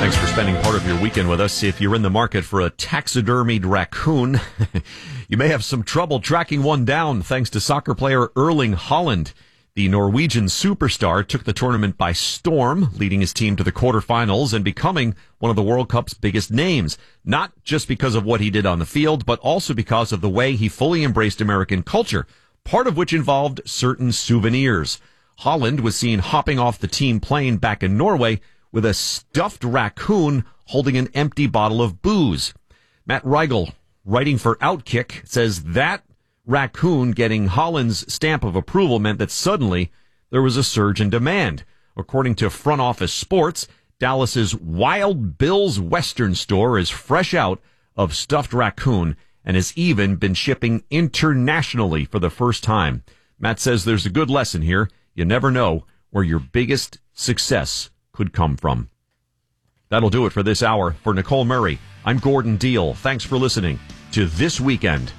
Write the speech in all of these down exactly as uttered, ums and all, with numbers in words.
Thanks for spending part of your weekend with us. If you're in the market for a taxidermied raccoon, you may have some trouble tracking one down thanks to soccer player Erling Haaland. The Norwegian superstar took the tournament by storm, leading his team to the quarterfinals and becoming one of the World Cup's biggest names. Not just because of what he did on the field, but also because of the way he fully embraced American culture, part of which involved certain souvenirs. Haaland was seen hopping off the team plane back in Norway with a stuffed raccoon holding an empty bottle of booze. Matt Reigel, writing for Outkick, says that raccoon getting Haaland's stamp of approval meant that suddenly there was a surge in demand. According to Front Office Sports, Dallas's Wild Bill's Western store is fresh out of stuffed raccoon and has even been shipping internationally for the first time. Matt says there's a good lesson here. You never know where your biggest success could come from. That'll do it for this hour. For Nicole Murray, I'm Gordon Deal. Thanks for listening to This Weekend.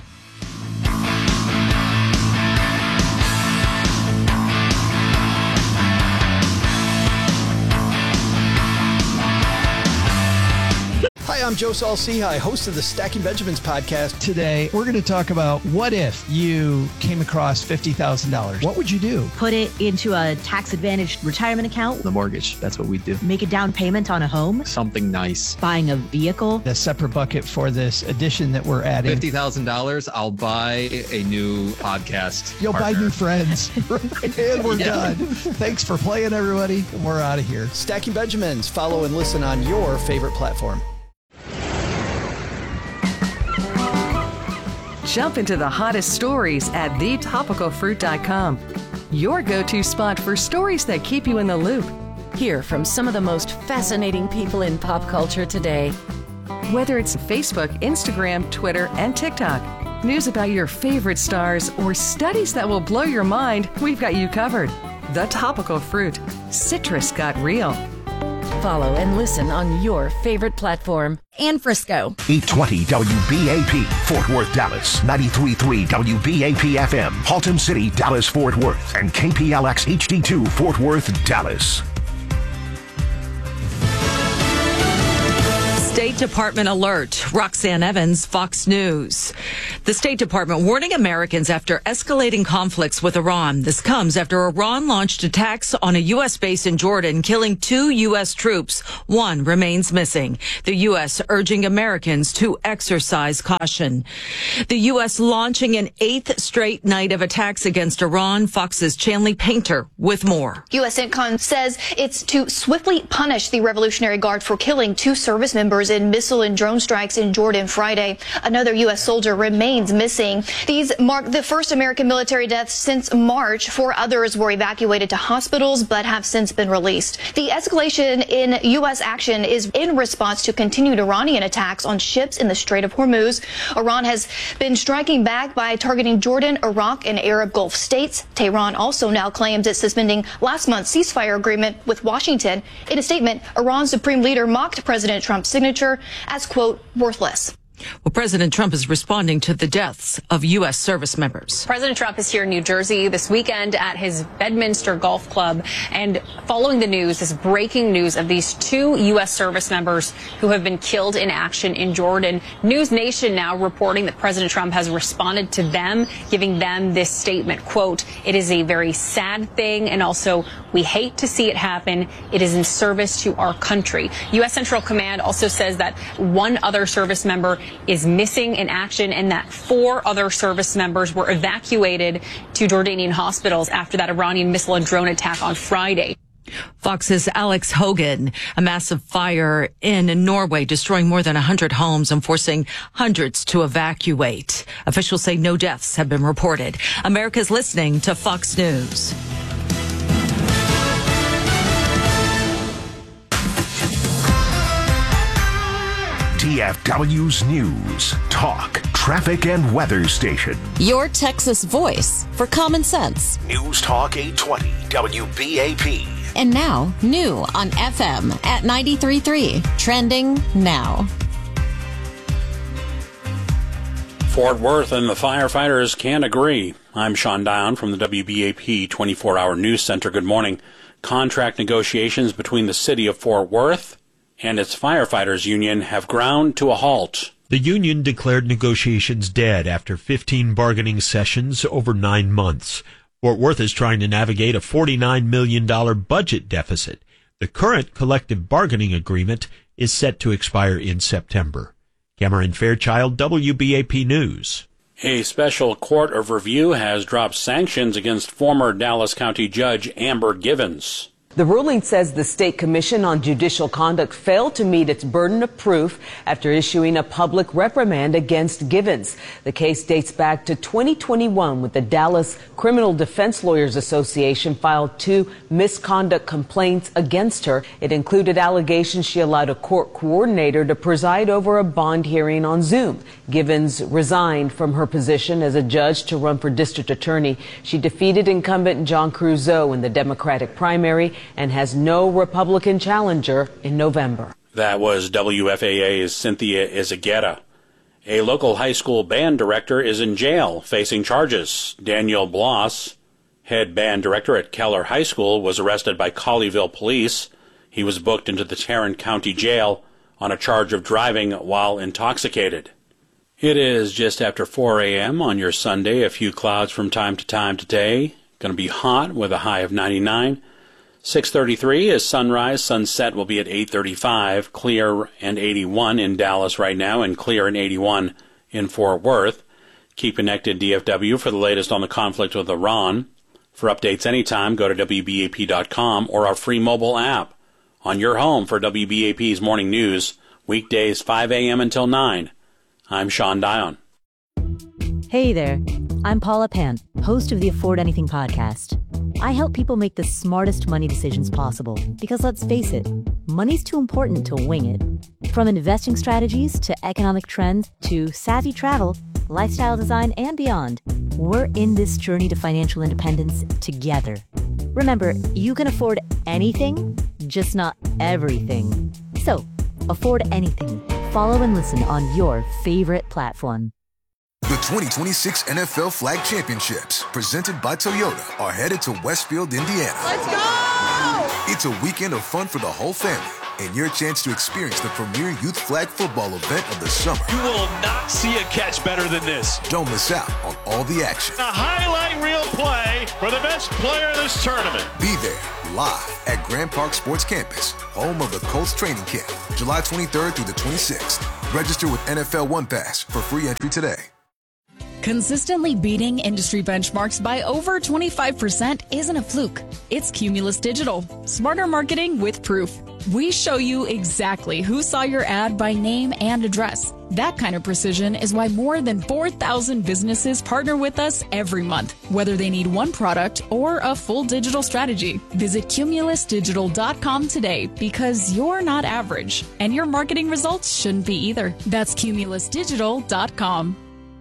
Hi, I'm Joe Saul-Sehy, host of the Stacking Benjamins podcast. Today, we're going to talk about what if you came across fifty thousand dollars. What would you do? Put it into a tax-advantaged retirement account. The mortgage, that's what we do. Make a down payment on a home. Something nice. Buying a vehicle. A separate bucket for this addition that we're adding. fifty thousand dollars, I'll buy a new podcast You'll partner. buy new friends. And we're Yeah. done. Thanks for playing, everybody. We're out of here. Stacking Benjamins. Follow and listen on your favorite platform. Jump into the hottest stories at the topical fruit dot com. Your go-to spot for stories that keep you in the loop. Hear from some of the most fascinating people in pop culture today. Whether it's Facebook, Instagram, Twitter, and TikTok. News about your favorite stars or studies that will blow your mind, we've got you covered. The Topical Fruit. Citrus got real. Follow and listen on your favorite platform. And Frisco. eight twenty W B A P, Fort Worth, Dallas. ninety-three point three W B A P F M, Haltom City, Dallas, Fort Worth. And K P L X H D two, Fort Worth, Dallas. State Department alert. Roxanne Evans, Fox News. The State Department warning Americans after escalating conflicts with Iran. This comes after Iran launched attacks on a U S base in Jordan, killing two U S troops. One remains missing. The U S urging Americans to exercise caution. The U S launching an eighth straight night of attacks against Iran. Fox's Chanley Painter with more. U S CENTCOM says it's to swiftly punish the Revolutionary Guard for killing two service members in missile and drone strikes in Jordan Friday. Another U S soldier remains missing. These mark the first American military deaths since March. Four others were evacuated to hospitals but have since been released. The escalation in U S action is in response to continued Iranian attacks on ships in the Strait of Hormuz. Iran has been striking back by targeting Jordan, Iraq, and Arab Gulf states. Tehran also now claims it's suspending last month's ceasefire agreement with Washington. In a statement, Iran's supreme leader mocked President Trump's signature as, quote, worthless. Well, President Trump is responding to the deaths of U S service members. President Trump is here in New Jersey this weekend at his Bedminster Golf Club. And following the news, this breaking news of these two U S service members who have been killed in action in Jordan, News Nation now reporting that President Trump has responded to them, giving them this statement, quote, it is a very sad thing, and also we hate to see it happen. It is in service to our country. U S Central Command also says that one other service member is missing in action and that four other service members were evacuated to Jordanian hospitals after that Iranian missile and drone attack on Friday. Fox's Alex Hogan. A massive fire in Norway destroying more than one hundred homes and forcing hundreds to evacuate. Officials say no deaths have been reported. America's listening to Fox News. T F W's News, Talk, Traffic, and Weather Station. Your Texas voice for common sense. News Talk eight twenty W B A P. And now, new on F M at ninety-three point three. Trending now. Fort Worth and the firefighters can't agree. I'm Sean Dion from the W B A P twenty-four hour News Center. Good morning. Contract negotiations between the city of Fort Worth and its firefighters union have ground to a halt. The union declared negotiations dead after fifteen bargaining sessions over nine months. Fort Worth is trying to navigate a forty-nine million dollars budget deficit. The current collective bargaining agreement is set to expire in September. Cameron Fairchild, W B A P News. A special court of review has dropped sanctions against former Dallas County Judge Amber Givens. The ruling says the State Commission on Judicial Conduct failed to meet its burden of proof after issuing a public reprimand against Givens. The case dates back to twenty twenty-one, when the Dallas Criminal Defense Lawyers Association filed two misconduct complaints against her. It included allegations she allowed a court coordinator to preside over a bond hearing on Zoom. Givens resigned from her position as a judge to run for district attorney. She defeated incumbent John Creuzot in the Democratic primary and has no Republican challenger in November. That was W F A A's Cynthia Izaguirre. A local high school band director is in jail facing charges. Daniel Bloss, head band director at Keller High School, was arrested by Colleyville police. He was booked into the Tarrant County Jail on a charge of driving while intoxicated. It is just after four a.m. on your Sunday. A few clouds from time to time today. Going to be hot with a high of ninety-nine. six thirty-three is sunrise. Sunset will be at eight thirty-five. Clear and eighty-one in Dallas right now, and clear and eighty-one in Fort Worth. Keep connected, D F W, for the latest on the conflict with Iran. For updates anytime, go to W B A P dot com or our free mobile app. On your home for W B A P's Morning News, weekdays five a.m. until nine. I'm Sean Dion. Hey there, I'm Paula Pan, host of the Afford Anything podcast. I help people make the smartest money decisions possible because, let's face it, money's too important to wing it. From investing strategies to economic trends to savvy travel, lifestyle design, and beyond, we're in this journey to financial independence together. Remember, you can afford anything, just not everything. So, afford anything. Follow and listen on your favorite platform. The twenty twenty-six N F L Flag Championships, presented by Toyota, are headed to Westfield, Indiana. Let's go! It's a weekend of fun for the whole family and your chance to experience the premier youth flag football event of the summer. You will not see a catch better than this. Don't miss out on all the action. A highlight reel play for the best player in this tournament. Be there live at Grand Park Sports Campus, home of the Colts training camp, July twenty-third through the twenty-sixth. Register with N F L One Pass for free entry today. Consistently beating industry benchmarks by over twenty-five percent isn't a fluke. It's Cumulus Digital. Smarter marketing with proof. We show you exactly who saw your ad by name and address. That kind of precision is why more than four thousand businesses partner with us every month, whether they need one product or a full digital strategy. Visit Cumulus Digital dot com today, because you're not average, and your marketing results shouldn't be either. That's Cumulus Digital dot com.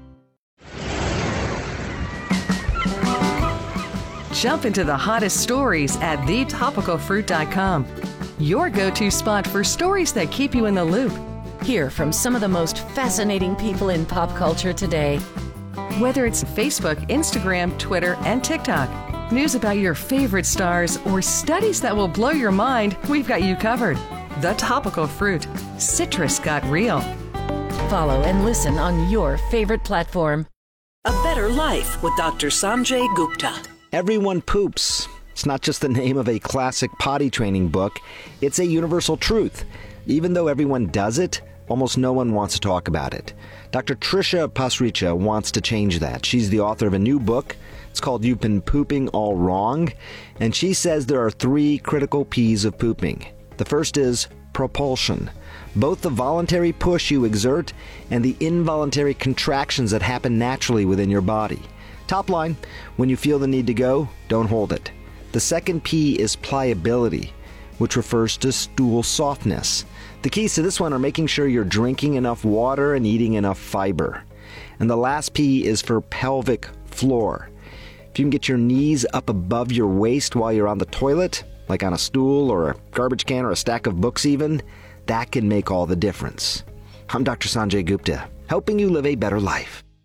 Jump into the hottest stories at the topical fruit dot com. Your go-to spot for stories that keep you in the loop. Hear from some of the most fascinating people in pop culture today. Whether it's Facebook, Instagram, Twitter, and TikTok, news about your favorite stars, or studies that will blow your mind, we've got you covered. The Topical Fruit. Citrus got real. Follow and listen on your favorite platform. A Better Life with Doctor Sanjay Gupta. Everyone poops. It's not just the name of a classic potty training book. It's a universal truth. Even though everyone does it, almost no one wants to talk about it. Doctor Trisha Pasricha wants to change that. She's the author of a new book. It's called You've Been Pooping All Wrong. And she says there are three critical P's of pooping. The first is propulsion. Both the voluntary push you exert and the involuntary contractions that happen naturally within your body. Top line, when you feel the need to go, don't hold it. The second P is pliability, which refers to stool softness. The keys to this one are making sure you're drinking enough water and eating enough fiber. And the last P is for pelvic floor. If you can get your knees up above your waist while you're on the toilet, like on a stool or a garbage can or a stack of books even, that can make all the difference. I'm Doctor Sanjay Gupta, helping you live a better life.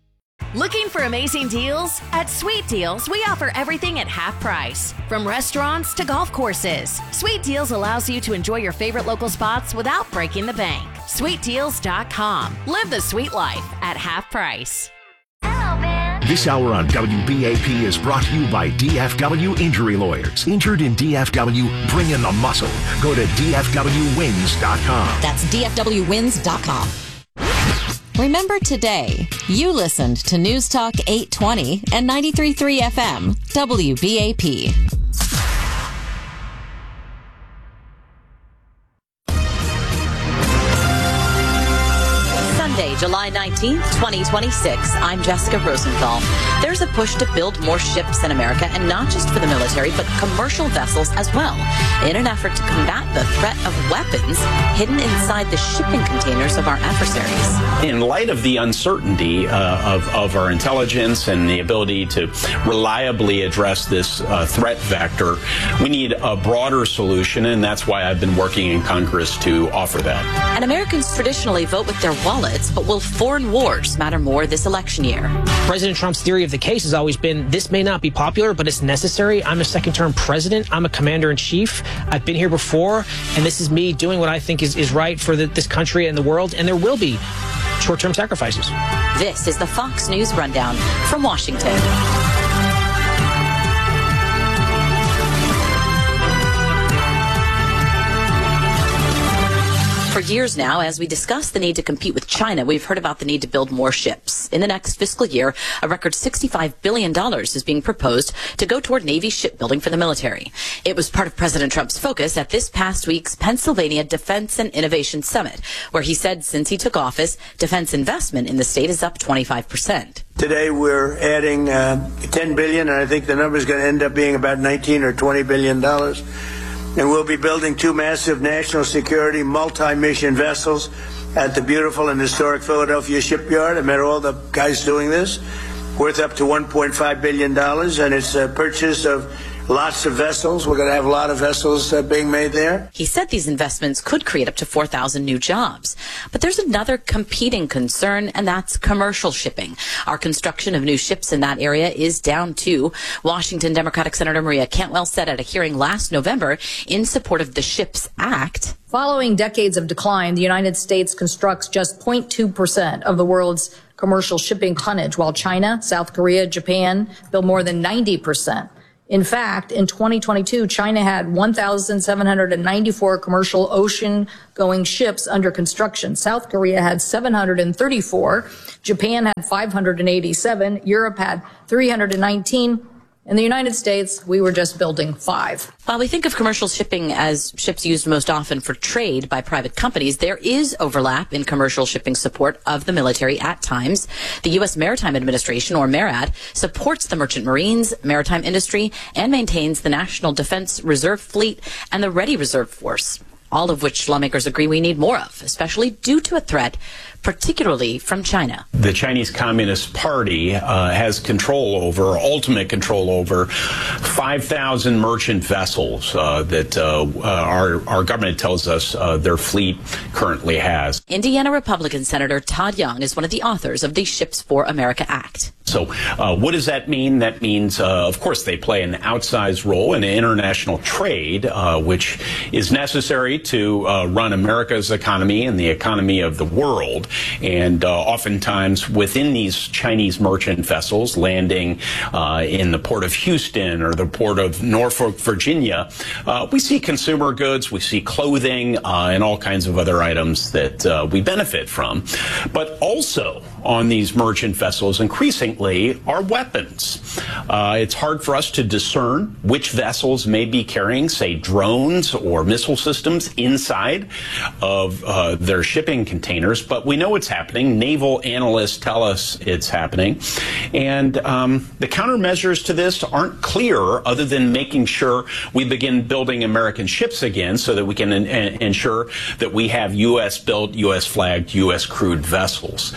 Looking for amazing deals? At Sweet Deals, we offer everything at half price. From restaurants to golf courses, Sweet Deals allows you to enjoy your favorite local spots without breaking the bank. sweet deals dot com. Live the sweet life at half price. This hour on W B A P is brought to you by D F W Injury Lawyers. Injured in D F W, bring in the muscle. Go to D F W wins dot com. That's D F W wins dot com. Remember today, you listened to News Talk eight twenty and ninety-three point three F M, W B A P. Sunday, July nineteenth, twenty twenty-six. I'm Jessica Rosenthal. There's a push to build more ships in America, and not just for the military, but commercial vessels as well, in an effort to combat the threat of weapons hidden inside the shipping containers of our adversaries. In light of the uncertainty uh, of, of our intelligence and the ability to reliably address this uh, threat vector, we need a broader solution, and that's why I've been working in Congress to offer that. And Americans traditionally vote with their wallets, but will foreign wars matter more this election year? President Trump's theory of the case has always been, this may not be popular, but it's necessary. I'm a second-term president. I'm a commander-in-chief. I've been here before, and this is me doing what I think is, is right for the, this country and the world, and there will be short-term sacrifices. This is the Fox News Rundown from Washington. For years now, as we discuss the need to compete with China, we've heard about the need to build more ships. In the next fiscal year, a record sixty-five billion dollars is being proposed to go toward Navy shipbuilding for the military. It was part of President Trump's focus at this past week's Pennsylvania Defense and Innovation Summit, where he said since he took office, defense investment in the state is up twenty-five percent. Today we're adding uh, ten billion dollars, and I think the number is going to end up being about nineteen or twenty billion dollars. And we'll be building two massive national security multi-mission vessels at the beautiful and historic Philadelphia shipyard. I met all the guys doing this, worth up to one point five billion dollars, and it's a purchase of lots of vessels. We're going to have a lot of vessels uh, being made there. He said these investments could create up to four thousand new jobs. But there's another competing concern, and that's commercial shipping. Our construction of new ships in that area is down too. Washington Democratic Senator Maria Cantwell said at a hearing last November in support of the SHIPS Act. Following decades of decline, the United States constructs just zero point two percent of the world's commercial shipping tonnage, while China, South Korea, Japan build more than ninety percent. In fact, in twenty twenty-two, China had one thousand seven hundred ninety-four commercial ocean-going ships under construction. South Korea had seven hundred thirty-four. Japan had five hundred eighty-seven. Europe had three hundred nineteen. In the United States, we were just building five. While we think of commercial shipping as ships used most often for trade by private companies, there is overlap in commercial shipping support of the military at times. The U S Maritime Administration, or MARAD, supports the merchant marines, maritime industry, and maintains the National Defense Reserve Fleet and the Ready Reserve Force, all of which lawmakers agree we need more of, especially due to a threat, particularly from China. The Chinese Communist Party uh, has control over, ultimate control over, five thousand merchant vessels uh, that uh, our, our government tells us uh, their fleet currently has. Indiana Republican Senator Todd Young is one of the authors of the Ships for America Act. So uh, what does that mean? That means, uh, of course, they play an outsized role in international trade, uh, which is necessary to uh, run America's economy and the economy of the world. And uh, oftentimes within these Chinese merchant vessels landing uh, in the port of Houston or the port of Norfolk, Virginia, uh, we see consumer goods, we see clothing, uh, and all kinds of other items that uh, we benefit from. But also on these merchant vessels, increasingly, are weapons. Uh, it's hard for us to discern which vessels may be carrying, say, drones or missile systems inside of uh, their shipping containers, but we know it's happening. Naval analysts tell us it's happening. And um, the countermeasures to this aren't clear, other than making sure we begin building American ships again so that we can in- ensure that we have U S built, U S flagged, U S crewed vessels. Our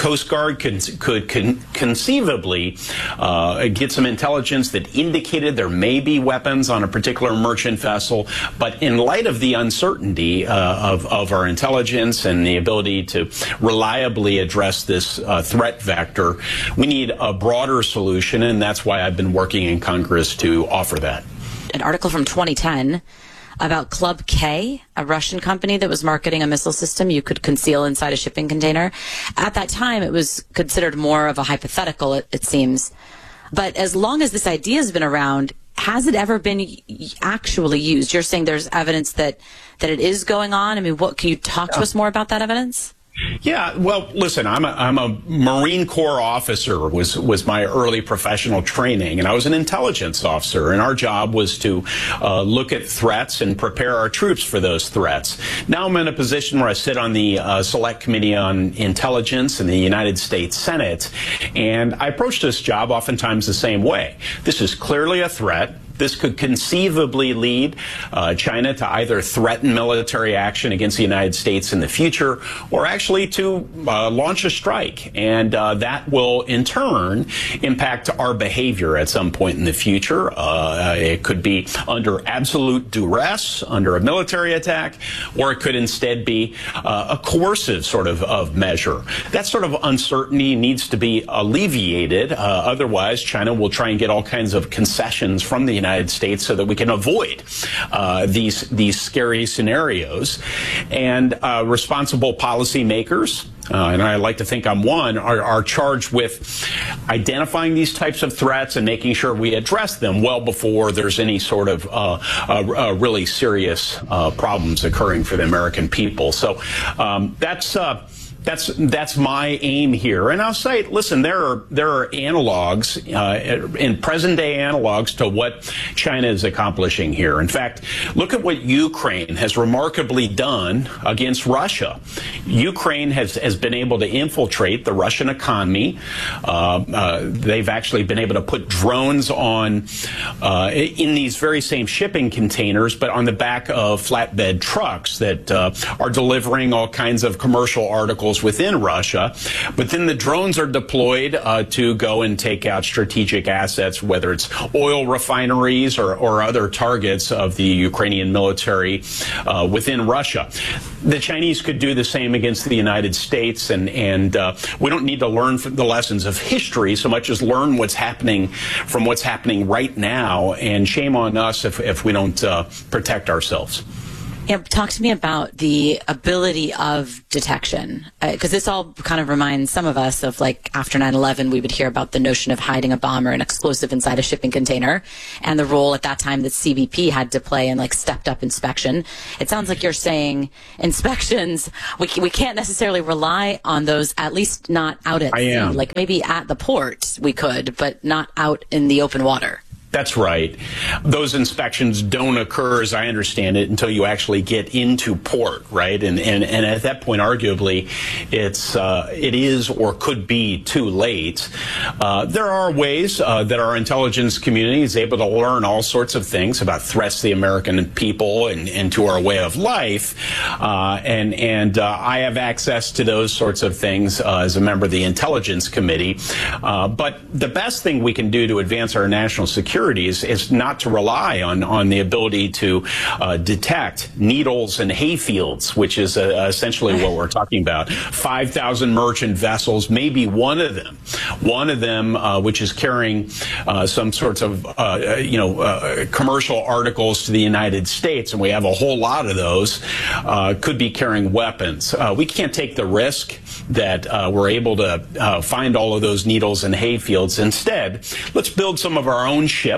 Coast Guard could, could con- conceivably uh, get some intelligence that indicated there may be weapons on a particular merchant vessel. But in light of the uncertainty uh, of, of our intelligence and the ability to reliably address this uh, threat vector, we need a broader solution, and that's why I've been working in Congress to offer that. An article from twenty ten about Club K, a Russian company that was marketing a missile system you could conceal inside a shipping container. At that time, it was considered more of a hypothetical, it, it seems. But as long as this idea has been around, has it ever been actually used? You're saying there's evidence that, that it is going on. I mean, what can you talk to us more about that evidence? Yeah, well, listen, I'm a, I'm a Marine Corps officer was, was my early professional training, and I was an intelligence officer, and our job was to uh, look at threats and prepare our troops for those threats. Now I'm in a position where I sit on the uh, Select Committee on Intelligence in the United States Senate, and I approach this job oftentimes the same way. This is clearly a threat. This could conceivably lead uh, China to either threaten military action against the United States in the future or actually to uh, launch a strike. And uh, that will, in turn, impact our behavior at some point in the future. Uh, it could be under absolute duress, under a military attack, or it could instead be uh, a coercive sort of, of measure. That sort of uncertainty needs to be alleviated. Uh, otherwise, China will try and get all kinds of concessions from the United United States so that we can avoid uh, these these scary scenarios. And uh, responsible policymakers, uh, and I like to think I'm one, are, are charged with identifying these types of threats and making sure we address them well before there's any sort of uh, uh, uh, really serious uh, problems occurring for the American people. So um, that's uh, That's that's my aim here, and I'll say, listen, there are there are analogs uh, in present day analogs to what China is accomplishing here. In fact, look at what Ukraine has remarkably done against Russia. Ukraine has has been able to infiltrate the Russian economy. Uh, uh, they've actually been able to put drones on uh, in these very same shipping containers, but on the back of flatbed trucks that uh, are delivering all kinds of commercial articles within Russia. But then the drones are deployed uh, to go and take out strategic assets, whether it's oil refineries or, or other targets of the Ukrainian military uh, within Russia. The Chinese could do the same against the United States, and, and uh, we don't need to learn from the lessons of history so much as learn what's happening from what's happening right now, and shame on us if, if we don't uh, protect ourselves. Yeah, talk to me about the ability of detection, because uh, this all kind of reminds some of us of, like, after nine eleven, we would hear about the notion of hiding a bomb or an explosive inside a shipping container and the role at that time that C B P had to play in, like, stepped up inspection. It sounds like you're saying inspections, we, we can't necessarily rely on those, at least not out at I sea. am. Like, maybe at the port we could, but not out in the open water. That's right. Those inspections don't occur, as I understand it, until you actually get into port, right? And and, and at that point, arguably, it's uh, it is or could be too late. Uh, there are ways uh, that our intelligence community is able to learn all sorts of things about threats to the American people and, and to our way of life. Uh, and and uh, I have access to those sorts of things uh, as a member of the Intelligence Committee. Uh, but the best thing we can do to advance our national security Is, is not to rely on, on the ability to uh, detect needles and hayfields, which is uh, essentially what we're talking about. five thousand merchant vessels, maybe one of them, one of them uh, which is carrying uh, some sorts of, uh, you know, uh, commercial articles to the United States, and we have a whole lot of those, uh, could be carrying weapons. Uh, we can't take the risk that uh, we're able to uh, find all of those needles and hayfields. Instead, let's build some of our own ships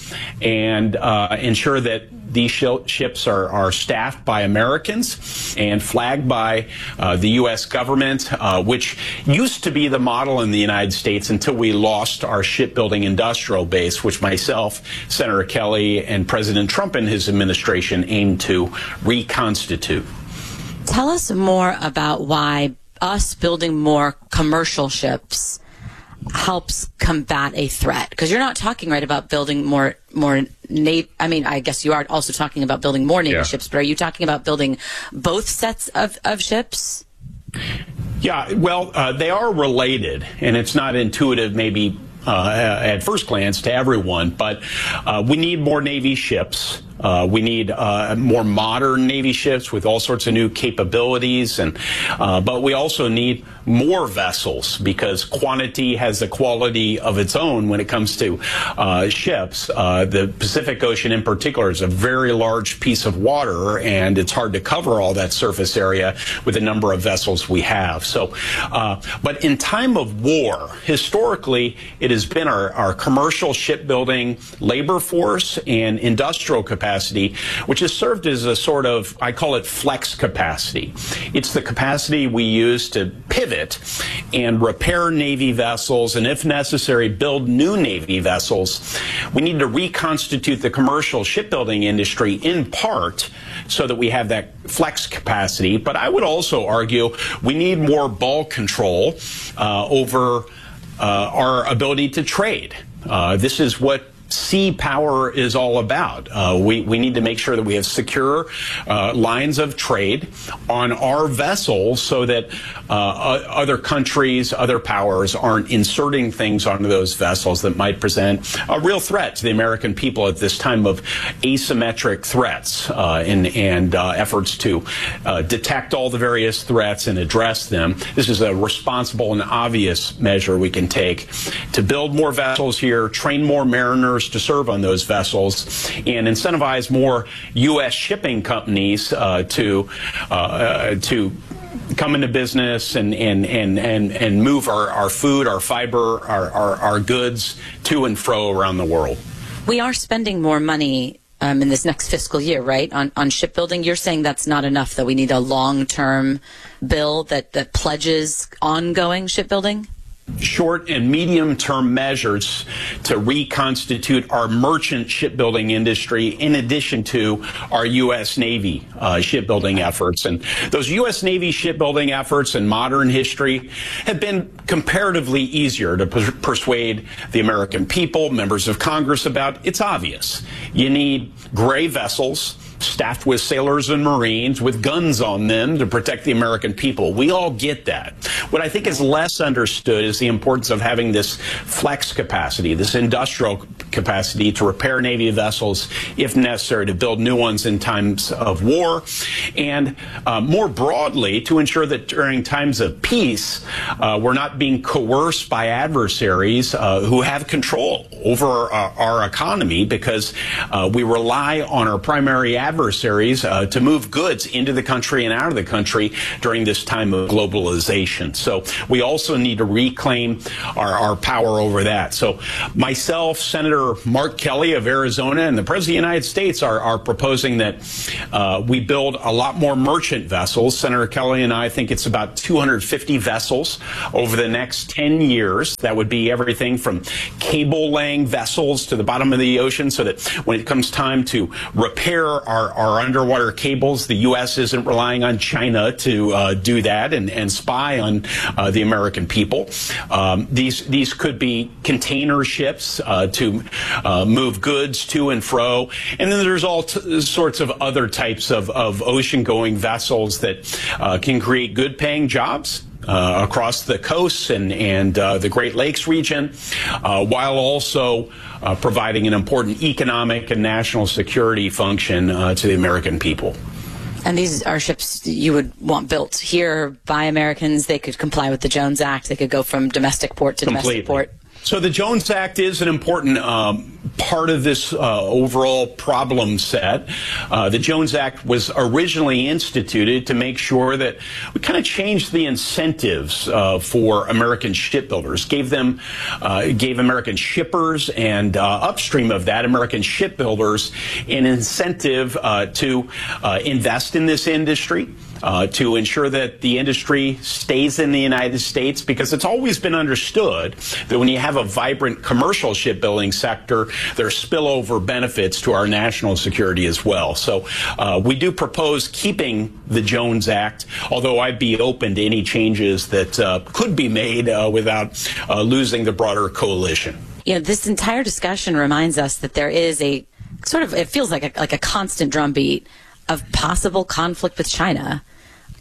and uh, ensure that these ships are, are staffed by Americans and flagged by uh, the U S government, uh, which used to be the model in the United States until we lost our shipbuilding industrial base, which myself, Senator Kelly, and President Trump and his administration aim to reconstitute. Tell us more about why us building more commercial ships helps combat a threat, because you're not talking right about building more more navy. I mean, I guess you are also talking about building more navy Yeah. ships, but are you talking about building both sets of, of ships? Yeah, well, uh, they are related, and it's not intuitive maybe uh, at first glance to everyone, but uh, we need more Navy ships. Uh, we need uh, more modern Navy ships with all sorts of new capabilities, and uh, but we also need more vessels because quantity has a quality of its own when it comes to uh, ships. Uh, the Pacific Ocean in particular is a very large piece of water, and it's hard to cover all that surface area with the number of vessels we have. So, uh, but in time of war, historically, it has been our, our commercial shipbuilding labor force and industrial capacity Capacity, which has served as a sort of, I call it flex capacity. It's the capacity we use to pivot and repair Navy vessels, and if necessary, build new Navy vessels. We need to reconstitute the commercial shipbuilding industry in part so that we have that flex capacity. But I would also argue we need more ball control uh, over uh, our ability to trade. Uh, this is what sea power is all about. Uh, we, we need to make sure that we have secure uh, lines of trade on our vessels so that uh, other countries, other powers aren't inserting things onto those vessels that might present a real threat to the American people at this time of asymmetric threats uh, and, and uh, efforts to uh, detect all the various threats and address them. This is a responsible and obvious measure we can take to build more vessels here, train more mariners to serve on those vessels, and incentivize more U S shipping companies uh, to uh, uh, to come into business and and and and, and move our, our food, our fiber, our, our our goods to and fro around the world. We are spending more money um, in this next fiscal year, right, on on shipbuilding. You're saying that's not enough, that we need a long-term bill that that pledges ongoing shipbuilding? Short and medium term measures to reconstitute our merchant shipbuilding industry in addition to our U S Navy uh, shipbuilding efforts. And those U S Navy shipbuilding efforts in modern history have been comparatively easier to per- persuade the American people, members of Congress about. It's obvious. You need gray vessels staffed with sailors and Marines with guns on them to protect the American people. We all get that. What I think is less understood is the importance of having this flex capacity, this industrial capacity to repair Navy vessels if necessary, to build new ones in times of war, and uh, more broadly to ensure that during times of peace, uh, we're not being coerced by adversaries uh, who have control over our, our economy, because uh, we rely on our primary adversaries uh, to move goods into the country and out of the country during this time of globalization. So we also need to reclaim our, our power over that. So myself, Senator Mark Kelly of Arizona, and the President of the United States are, are proposing that uh, we build a lot more merchant vessels. Senator Kelly and I think it's about two hundred fifty vessels over the next ten years. That would be everything from cable laying vessels to the bottom of the ocean, so that when it comes time to repair our, our underwater cables, the U S isn't relying on China to uh, do that and, and spy on uh, the American people. Um, these these could be container ships uh, to uh, move goods to and fro. And then there's all t- sorts of other types of, of ocean-going vessels that uh, can create good-paying jobs Uh, across the coasts and, and uh, the Great Lakes region, uh, while also uh, providing an important economic and national security function uh, to the American people. And these are ships you would want built here by Americans. They could comply with the Jones Act. They could go from domestic port to Completely. domestic port. So the Jones Act is an important um, part of this uh, overall problem set. Uh, the Jones Act was originally instituted to make sure that we kind of changed the incentives uh, for American shipbuilders, gave them, uh, gave American shippers and uh, upstream of that, American shipbuilders, an incentive uh, to uh, invest in this industry. Uh, to ensure that the industry stays in the United States, because it's always been understood that when you have a vibrant commercial shipbuilding sector, there are spillover benefits to our national security as well. So uh, we do propose keeping the Jones Act, although I'd be open to any changes that uh, could be made uh, without uh, losing the broader coalition. You know, this entire discussion reminds us that there is a sort of, it feels like a, like a constant drumbeat of possible conflict with China.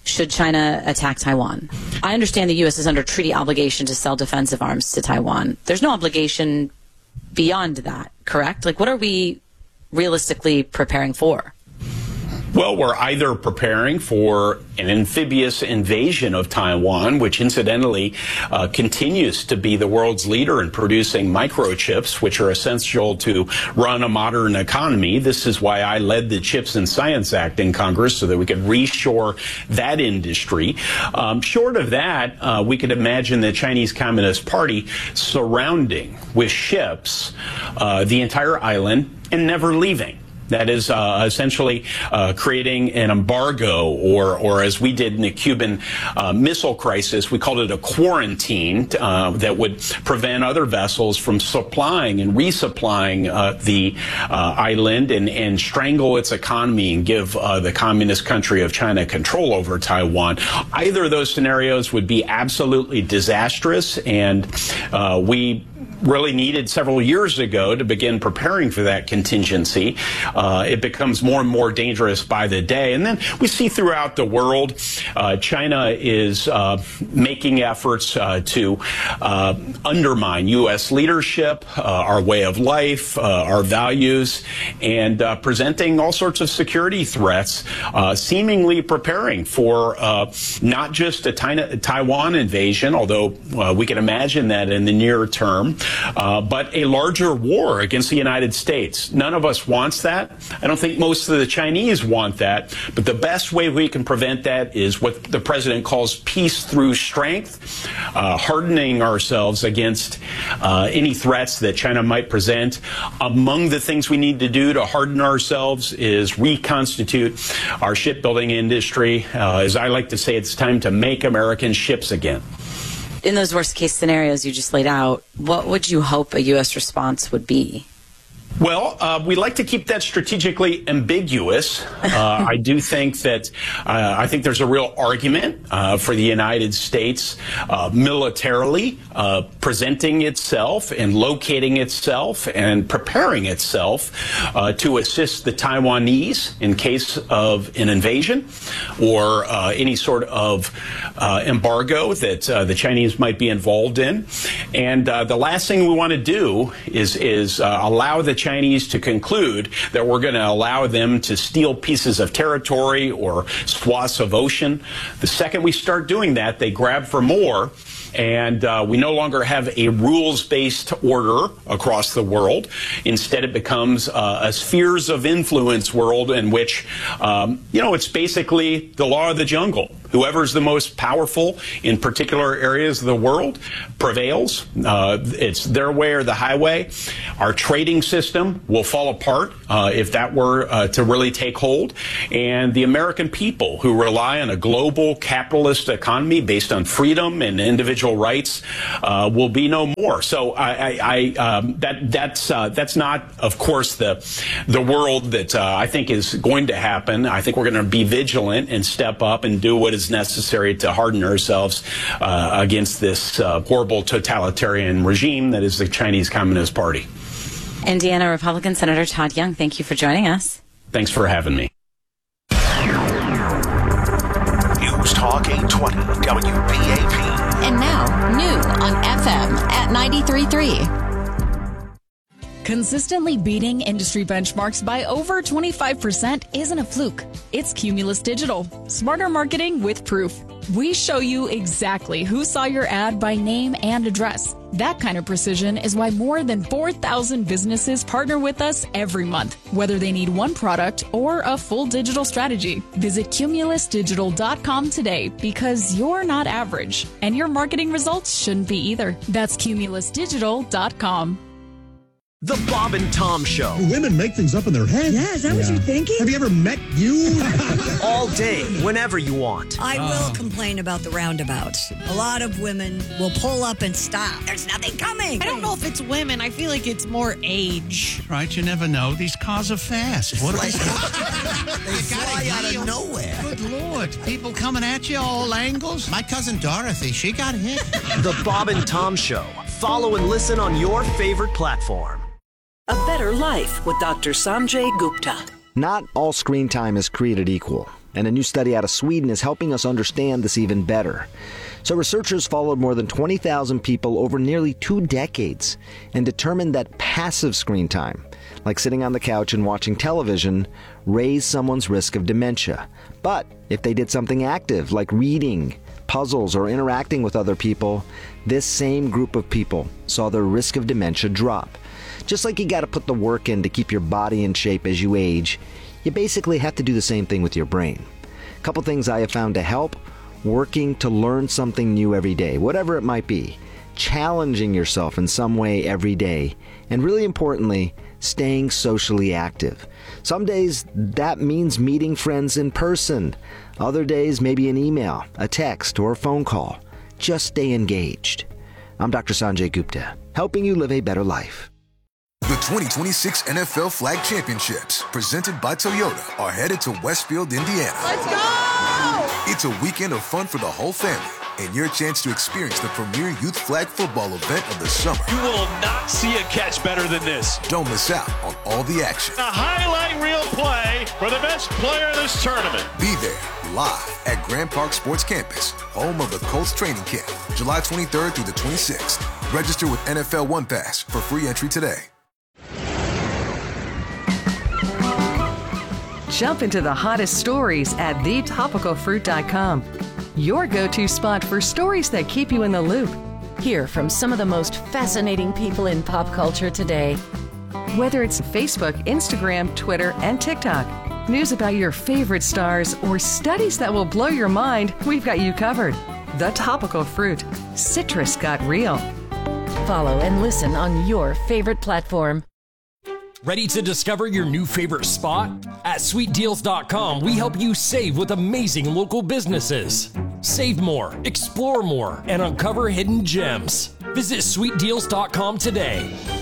should China attack Taiwan? I understand the U S is under treaty obligation to sell defensive arms to Taiwan. There's no obligation beyond that, correct? Like, what are we realistically preparing for? Well, we're either preparing for an amphibious invasion of Taiwan, which incidentally uh, continues to be the world's leader in producing microchips, which are essential to run a modern economy. This is why I led the Chips and Science Act in Congress, so that we could reshore that industry. Um, short of that, uh, we could imagine the Chinese Communist Party surrounding with ships uh, the entire island and never leaving. That is uh, essentially uh, creating an embargo, or, or as we did in the Cuban uh, Missile Crisis, we called it a quarantine uh, that would prevent other vessels from supplying and resupplying uh, the uh, island and, and strangle its economy and give uh, the communist country of China control over Taiwan. Either of those scenarios would be absolutely disastrous, and uh, we really needed several years ago to begin preparing for that contingency. Uh, it becomes more and more dangerous by the day. And then we see throughout the world, uh, China is uh, making efforts uh, to uh, undermine U S leadership, uh, our way of life, uh, our values, and uh, presenting all sorts of security threats, uh, seemingly preparing for uh, not just a Taiwan invasion, although uh, we can imagine that in the near term, Uh, but a larger war against the United States. None of us wants that. I don't think most of the Chinese want that. But the best way we can prevent that is what the president calls peace through strength, uh, hardening ourselves against uh, any threats that China might present. Among the things we need to do to harden ourselves is reconstitute our shipbuilding industry. Uh, as I like to say, it's time to make American ships again. In those worst case scenarios you just laid out, what would you hope a U S response would be? Well, uh, we like to keep that strategically ambiguous. Uh, I do think that uh, I think there's a real argument uh, for the United States uh, militarily uh, presenting itself and locating itself and preparing itself uh, to assist the Taiwanese in case of an invasion or uh, any sort of uh, embargo that uh, the Chinese might be involved in. And uh, the last thing we want to do is, is uh, allow the Chinese to conclude that we're going to allow them to steal pieces of territory or swaths of ocean. The second we start doing that, they grab for more. And uh, we no longer have a rules-based order across the world. Instead, it becomes uh, a spheres of influence world in which, um, you know, it's basically the law of the jungle. Whoever's the most powerful in particular areas of the world prevails. Uh, it's their way or the highway. Our trading system will fall apart uh, if that were uh, to really take hold. And the American people who rely on a global capitalist economy based on freedom and individual rights uh, will be no more. So I, I, I um, that that's uh, that's not, of course, the the world that uh, I think is going to happen. I think we're going to be vigilant and step up and do what is necessary to harden ourselves uh, against this uh, horrible totalitarian regime that is the Chinese Communist Party. Indiana Republican Senator Todd Young, thank you for joining us. Thanks for having me. News Talk eight twenty W B A P. And now, new on F M at ninety-three point three. Consistently beating industry benchmarks by over twenty-five percent isn't a fluke. It's Cumulus Digital. Smarter marketing with proof. We show you exactly who saw your ad by name and address. That kind of precision is why more than four thousand businesses partner with us every month, whether they need one product or a full digital strategy. Visit cumulus digital dot com today, because you're not average, and your marketing results shouldn't be either. That's cumulus digital dot com. The Bob and Tom Show. Women make things up in their heads. Yeah, is that yeah. what you're thinking? Have you ever met you? All day, whenever you want. I oh. will complain about the roundabouts. A lot of women will pull up and stop. There's nothing coming. I don't know if it's women. I feel like it's more age. Right, you never know. These cars are fast. What like, they fly out of nowhere. Good Lord. People coming at you all angles. My cousin Dorothy, she got hit. The Bob and Tom Show. Follow and listen on your favorite platform. A Better Life with Doctor Sanjay Gupta. Not all screen time is created equal. And a new study out of Sweden is helping us understand this even better. So researchers followed more than twenty thousand people over nearly two decades and determined that passive screen time, like sitting on the couch and watching television, raised someone's risk of dementia. But if they did something active, like reading, puzzles, or interacting with other people, this same group of people saw their risk of dementia drop. Just like you got to put the work in to keep your body in shape as you age, you basically have to do the same thing with your brain. A couple things I have found to help: working to learn something new every day, whatever it might be, challenging yourself in some way every day, and really importantly, staying socially active. Some days that means meeting friends in person. Other days, maybe an email, a text, or a phone call. Just stay engaged. I'm Doctor Sanjay Gupta, helping you live a better life. The twenty twenty-six N F L Flag Championships, presented by Toyota, are headed to Westfield, Indiana. Let's go! It's a weekend of fun for the whole family, and your chance to experience the premier youth flag football event of the summer. You will not see a catch better than this. Don't miss out on all the action. A highlight reel play for the best player of this tournament. Be there live at Grand Park Sports Campus, home of the Colts training camp, July twenty-third through the twenty-sixth. Register with N F L One Pass for free entry today. Jump into the hottest stories at the topical fruit dot com. Your go-to spot for stories that keep you in the loop. Hear from some of the most fascinating people in pop culture today. Whether it's Facebook, Instagram, Twitter, and TikTok, news about your favorite stars, or studies that will blow your mind, we've got you covered. The Topical Fruit. Citrus got real. Follow and listen on your favorite platform. Ready to discover your new favorite spot? At sweet deals dot com, we help you save with amazing local businesses. Save more, explore more, and uncover hidden gems. Visit sweet deals dot com today.